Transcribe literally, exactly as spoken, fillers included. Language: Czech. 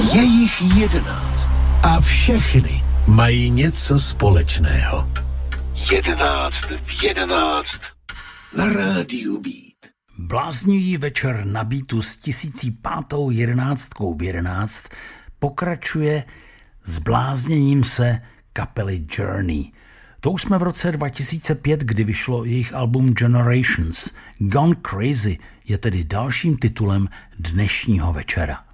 Je jich jedenáct a všechny mají něco společného. Jedenáct v jedenáct na rádiu Beat. Bláznivý večer na Beatu s tisící pátou jedenáctkou v jedenáct pokračuje zblázněním se kapely Journey. To už jsme v roce dva tisíce pět, kdy vyšlo jejich album Generations. Gone Crazy je tedy dalším titulem dnešního večera.